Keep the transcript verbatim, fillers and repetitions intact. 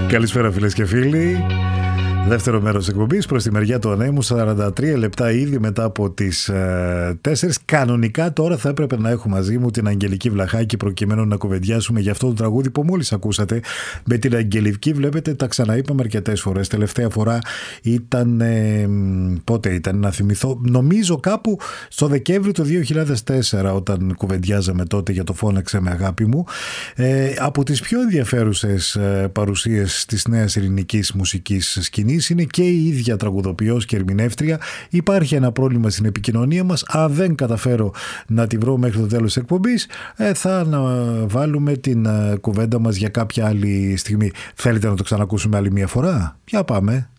Καλησπέρα φίλες και φίλοι. Δεύτερο μέρος της εκπομπής προς τη μεριά του ανέμου, σαράντα τρία λεπτά ήδη μετά από τις ε, τέσσερις. Κανονικά τώρα θα έπρεπε να έχω μαζί μου την Αγγελική Βλαχάκη προκειμένου να κουβεντιάσουμε για αυτό το τραγούδι που μόλις ακούσατε. Με την Αγγελική, βλέπετε, τα ξαναείπαμε αρκετές φορές. Τελευταία φορά ήταν, ε, πότε ήταν να θυμηθώ, νομίζω κάπου στο Δεκέμβριο του δύο χιλιάδες τέσσερα, όταν κουβεντιάζαμε τότε για το Φώναξε με αγάπη μου. Ε, από τις πιο ενδιαφέρουσες ε, παρουσίες της νέας ελληνικής μουσικής σκηνής είναι και η ίδια τραγουδοποιός και ερμηνεύτρια. Υπάρχει ένα πρόβλημα στην επικοινωνία μας. Αν δεν καταφέρω να τη βρω μέχρι το τέλος της εκπομπής, ε, θα βάλουμε την ε, κουβέντα μας για κάποια άλλη στιγμή. Θέλετε να το ξανακούσουμε άλλη μια φορά? Για πάμε.